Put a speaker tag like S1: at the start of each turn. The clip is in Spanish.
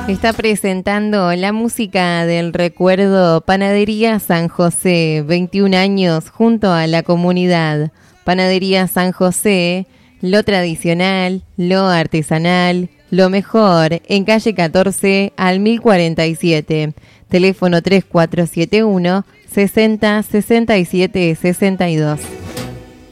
S1: Está presentando la música del recuerdo Panadería San José, 21 años junto a la comunidad. Panadería San José, lo tradicional, lo artesanal, lo mejor, en calle 14 al 1047. Teléfono 3471 60 67 62.